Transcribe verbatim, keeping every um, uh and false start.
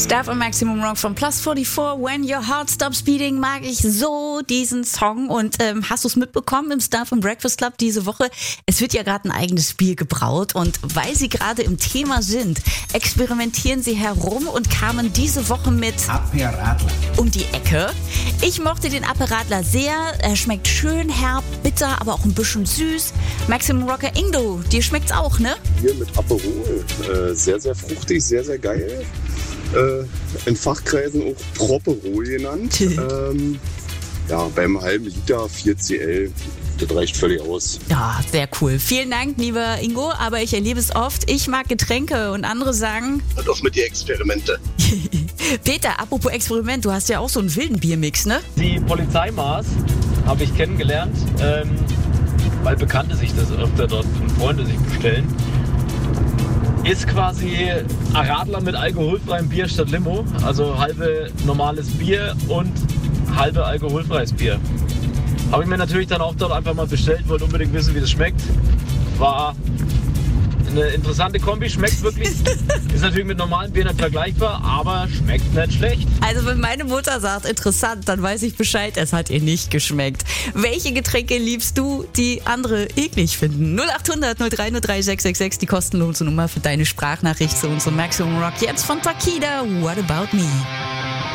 Stuff und Maximum Rock von Plus vierundvierzig, When Your Heart Stops Beating, mag ich so diesen Song. Und ähm, hast du es mitbekommen im Stuff and Breakfast Club diese Woche? Es wird ja gerade ein eigenes Bier gebraut und weil sie gerade im Thema sind, experimentieren sie herum und kamen diese Woche mit Aperadler um die Ecke. Ich mochte den Aperadler sehr. Er schmeckt schön herb, bitter, aber auch ein bisschen süß. Maximum Rocker Ingo, dir schmeckt's auch, ne? Hier mit Aperol. Äh, sehr, sehr fruchtig, sehr, sehr geil. Äh, in Fachkreisen auch Properol genannt. ähm, ja, beim halben Liter vier C L. Das reicht völlig aus. Ja, sehr cool. Vielen Dank, lieber Ingo, aber ich erlebe es oft. Ich mag Getränke und andere sagen... Und auch mit die Experimente. Peter, apropos Experiment, du hast ja auch so einen wilden Biermix, ne? Die Polizeimaß habe ich kennengelernt, ähm, weil Bekannte sich das öfter dort und Freunde sich bestellen. Ist quasi Radler mit alkoholfreiem Bier statt Limo. Also halbe normales Bier und halbe alkoholfreies Bier. Habe ich mir natürlich dann auch dort einfach mal bestellt, wollte unbedingt wissen, wie das schmeckt. War eine interessante Kombi, schmeckt wirklich. Ist natürlich mit normalen Bier nicht vergleichbar, aber schmeckt nicht schlecht. Also wenn meine Mutter sagt, interessant, dann weiß ich Bescheid, es hat ihr nicht geschmeckt. Welche Getränke liebst du, die andere eklig finden? null acht hundert null drei null drei sechs sechs sechs, die kostenlose Nummer für deine Sprachnachricht zu unserem Maximum Rock. Jetzt von Takida, What About Me?